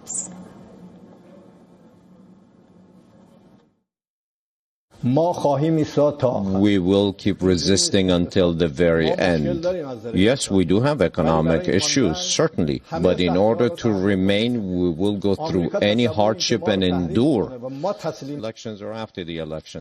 attempts. We will keep resisting until the very end. Yes, we do have economic issues, certainly, but in order to remain, we will go through any hardship and endure. Elections or after the election.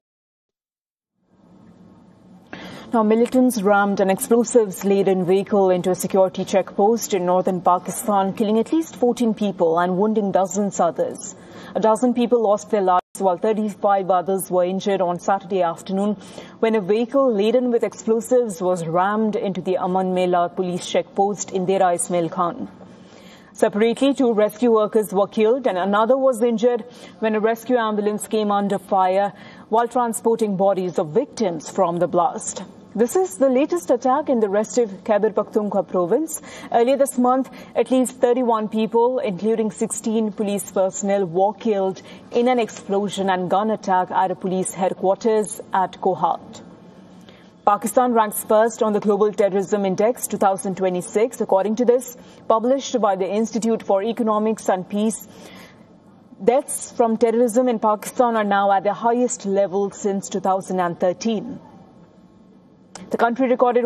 Now, militants rammed an explosives-laden vehicle into a security checkpost in northern Pakistan, killing at least 14 people and wounding dozens others. A dozen people lost their lives while 35 others were injured on Saturday afternoon when a vehicle laden with explosives was rammed into the Aman Mela police checkpost in Dera Ismail Khan. Separately, 2 rescue workers were killed and another was injured when a rescue ambulance came under fire while transporting bodies of victims from the blast. This is the latest attack in the restive Khyber Pakhtunkhwa province. Earlier this month, at least 31 people, including 16 police personnel, were killed in an explosion and gun attack at a police headquarters at Kohat. Pakistan ranks first on the Global Terrorism Index 2026. According to this, published by the Institute for Economics and Peace, deaths from terrorism in Pakistan are now at the highest level since 2013. The country recorded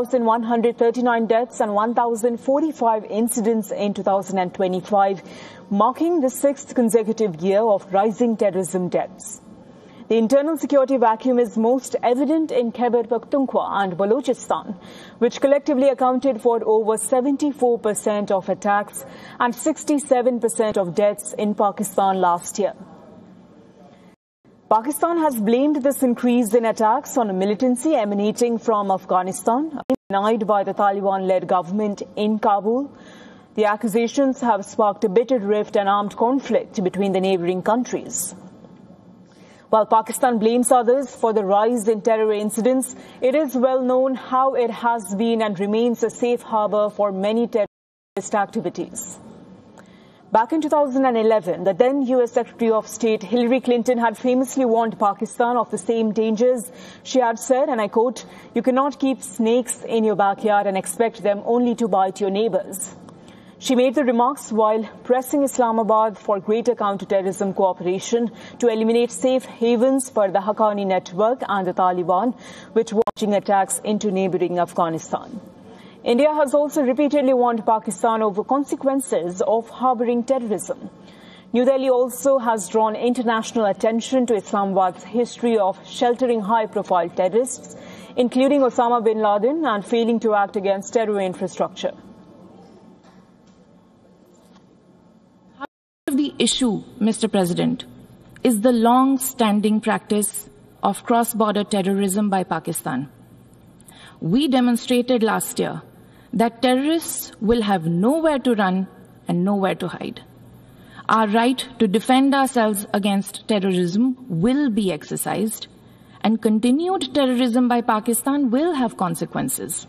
1,139 deaths and 1,045 incidents in 2025, marking the 6th consecutive year of rising terrorism deaths. The internal security vacuum is most evident in Khyber Pakhtunkhwa and Balochistan, which collectively accounted for over 74% of attacks and 67% of deaths in Pakistan last year. Pakistan has blamed this increase in attacks on a militancy emanating from Afghanistan, denied by the Taliban-led government in Kabul. The accusations have sparked a bitter rift and armed conflict between the neighboring countries. While Pakistan blames others for the rise in terror incidents, it is well known how it has been and remains a safe harbor for many terrorist activities. Back in 2011, the then U.S. Secretary of State Hillary Clinton had famously warned Pakistan of the same dangers. She had said, and I quote, "You cannot keep snakes in your backyard and expect them only to bite your neighbors." She made the remarks while pressing Islamabad for greater counter-terrorism cooperation to eliminate safe havens for the Haqqani network and the Taliban, which were launching attacks into neighboring Afghanistan. India has also repeatedly warned Pakistan over consequences of harboring terrorism. New Delhi also has drawn international attention to Islamabad's history of sheltering high-profile terrorists, including Osama bin Laden, and failing to act against terror infrastructure. The issue, Mr. President, is the long-standing practice of cross-border terrorism by Pakistan. We demonstrated last year that terrorists will have nowhere to run and nowhere to hide. Our right to defend ourselves against terrorism will be exercised, and continued terrorism by Pakistan will have consequences.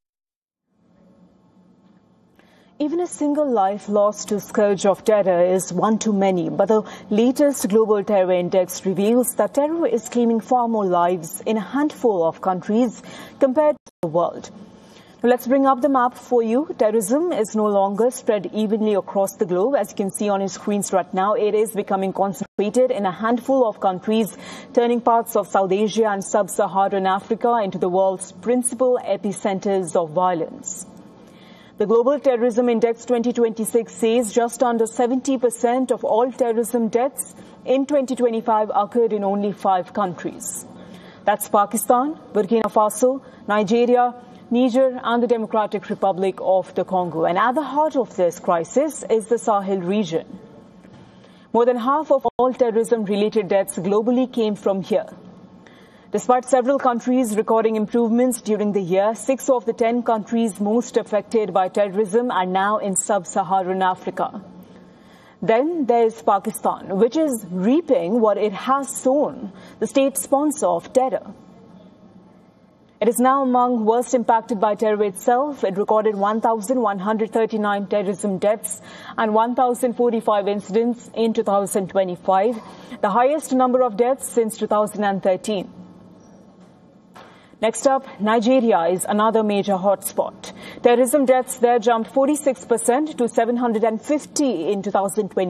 Even a single life lost to scourge of terror is one too many, but the latest Global Terror Index reveals that terror is claiming far more lives in a handful of countries compared to the world. Let's bring up the map for you. Terrorism is no longer spread evenly across the globe. As you can see on your screens right now, it is becoming concentrated in a handful of countries, turning parts of South Asia and sub-Saharan Africa into the world's principal epicenters of violence. The Global Terrorism Index 2026 says just under 70% of all terrorism deaths in 2025 occurred in only 5 countries. That's Pakistan, Burkina Faso, Nigeria, Niger and the Democratic Republic of the Congo. And at the heart of this crisis is the Sahel region. More than half of all terrorism-related deaths globally came from here. Despite several countries recording improvements during the year, 6 of the 10 countries most affected by terrorism are now in sub-Saharan Africa. Then there is Pakistan, which is reaping what it has sown, the state sponsor of terror. It is now among worst impacted by terror itself. It recorded 1,139 terrorism deaths and 1,045 incidents in 2025, the highest number of deaths since 2013. Next up, Nigeria is another major hotspot. Terrorism deaths there jumped 46% to 750 in 2020.